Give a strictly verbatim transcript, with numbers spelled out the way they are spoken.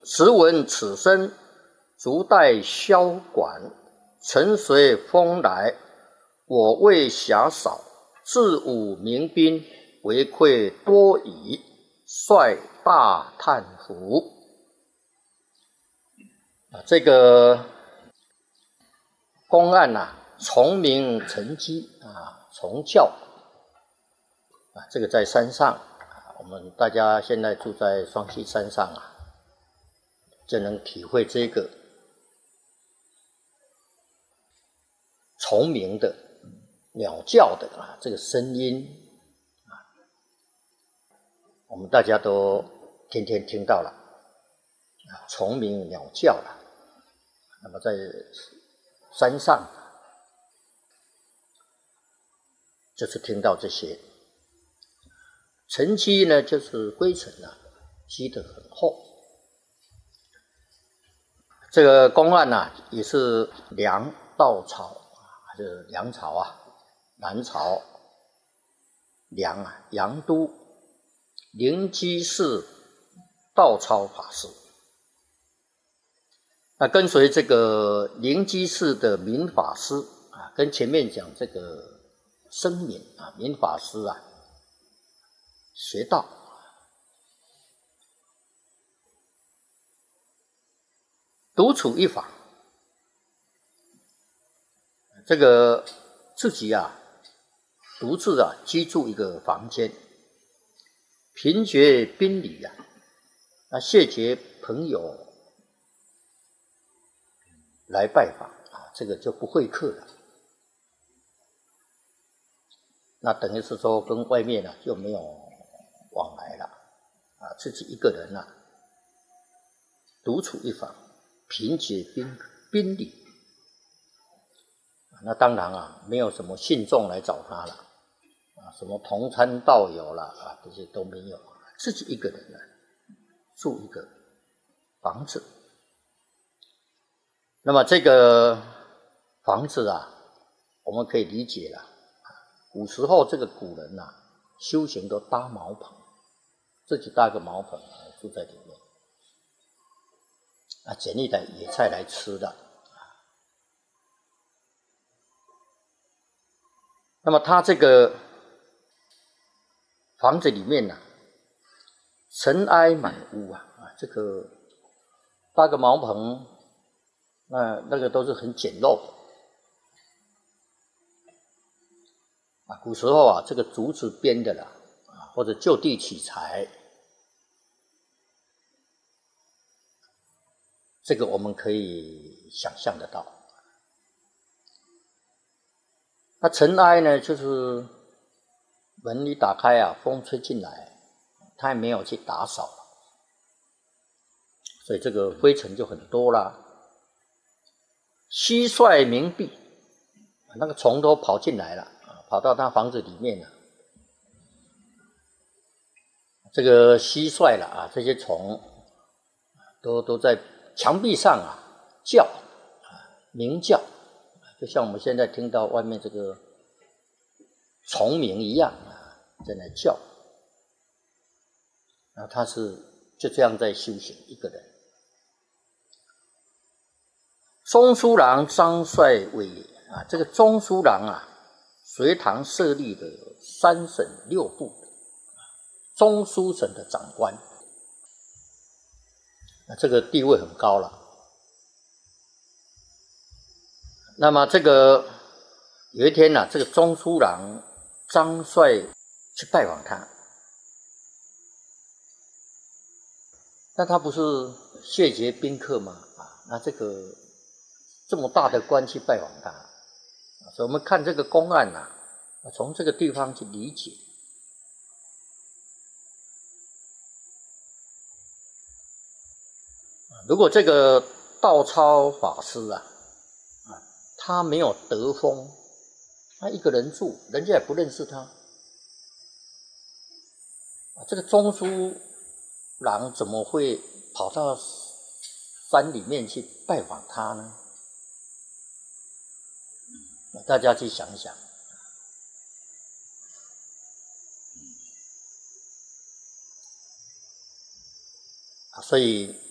时闻此声，足带箫管，乘随风来。我为狭少，自武民兵，为愧多矣，率大叹服。啊，这个公案啊，崇明成基啊，崇教啊，这个在山上，我们大家现在住在双溪山上啊，就能体会这个虫鸣的鸟叫的啊这个声音啊，我们大家都天天听到了啊，虫鸣鸟叫了。那么在山上就是听到这些尘积呢，就是灰尘啊，积得很厚。这个公案啊，也是梁道朝啊，还是梁朝啊，南朝梁啊，杨都灵基寺道超法师。那跟随这个灵基寺的明法师啊，跟前面讲这个声明啊，明法师啊，学道，独处一房，这个自己啊，独自啊居住一个房间，凭绝宾礼啊，那谢绝朋友来拜访啊，这个就不会客了。那等于是说跟外面呢、啊、就没有往来了啊，自己一个人啊，独处一房，凭解宾宾礼。那当然啊，没有什么信众来找他了啊，什么同参道友了啊，这些都没有，自己一个人呢、啊，住一个房子。那么这个房子啊，我们可以理解了。古时候这个古人呐、啊，修行都搭茅棚，自己搭个茅棚住在里面，啊，捡一点野菜来吃的。那么他这个房子里面呢、啊，尘埃满屋啊，啊，这个搭个茅棚。那那个都是很简陋啊，古时候啊，这个竹子编的啦，啊，或者就地取材，这个我们可以想象得到。那尘埃呢，就是门一打开啊，风吹进来，他也没有去打扫，所以这个灰尘就很多啦。蟋蟀鸣闭，那个虫都跑进来了，跑到他房子里面了。这个蟋蟀了啊，这些虫都都在墙壁上啊叫啊鸣叫，就像我们现在听到外面这个虫鸣一样啊，在那叫。然后他是就这样在修行一个人。中书郎张帅为啊，这个中书郎啊，隋唐设立的三省六部中书省的长官，那这个地位很高了。那么这个有一天呢、啊，这个中书郎张帅去拜访他，那他不是谢绝宾客吗？啊，那这个。这么大的官去拜访他，所以我们看这个公案啊，从这个地方去理解。如果这个道超法师啊，啊，他没有得风，他一个人住，人家也不认识他，这个中书郎怎么会跑到山里面去拜访他呢？大家去想想，所以